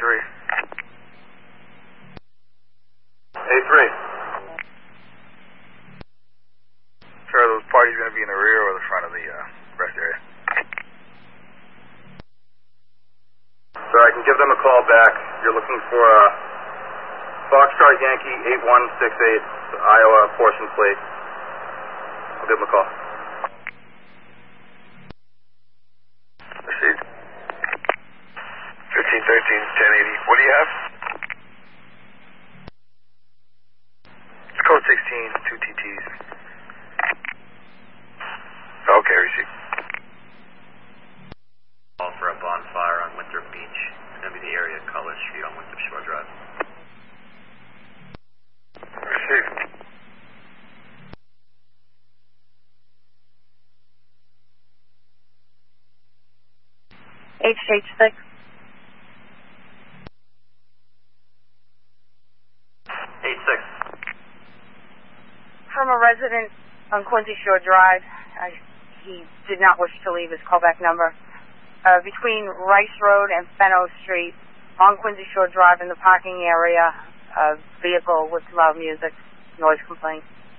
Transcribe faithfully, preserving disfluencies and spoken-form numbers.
three. A three. Sir, are those parties going to be in the rear or the front of the uh, rest area? Sir, I can give them a call back. You're looking for a Foxtrot Yankee eight one six eight, Iowa portion plate. I'll give them a call. Received. fifteen thirteen, ten eighty. What do you have? It's code sixteen, two T Ts. Okay, received. Call for a bonfire on Winthrop Beach. It's going to be the area color street on Winthrop Shore Drive. Received. H H six. eight six. From a resident on Quincy Shore Drive. I, he did not wish to leave his callback number. Uh, between Rice Road and Fenno Street on Quincy Shore Drive in the parking area, a vehicle with loud music, noise complaint.